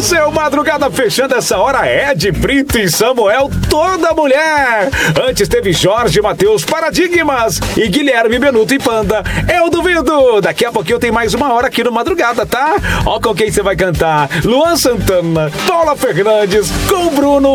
seu Madrugada fechando essa hora é de Brito e Samuel, toda mulher. Antes teve Jorge Matheus, Paradigmas e Guilherme Benuto e Panda. Eu duvido. Daqui a pouquinho tem mais uma hora aqui no Madrugada, tá? Ó com quem você vai cantar. Luan Santana, Paula Fernandes, com Bruno